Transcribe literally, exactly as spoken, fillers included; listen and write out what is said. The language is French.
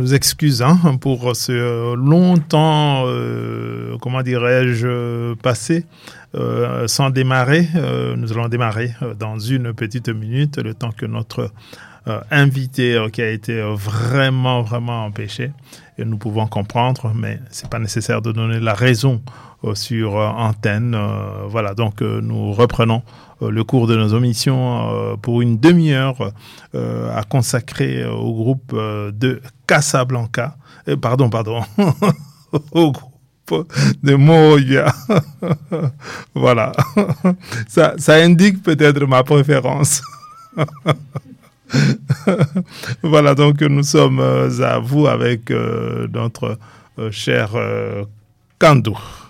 nous excuse hein, pour ce long temps, euh, comment dirais-je, passé euh, sans démarrer. Euh, nous allons démarrer dans une petite minute, le temps que notre euh, invité euh, qui a été vraiment, vraiment empêché, et nous pouvons comprendre, mais c'est pas nécessaire de donner la raison euh, sur euh, antenne. Euh, voilà, donc euh, nous reprenons le cours de nos émissions euh, pour une demi-heure euh, à consacrer euh, au groupe euh, de Casablanca, euh, pardon, pardon, au groupe de Moya. Voilà, ça, ça indique peut-être ma préférence. Voilà, donc nous sommes à vous avec euh, notre euh, cher euh, Kandou.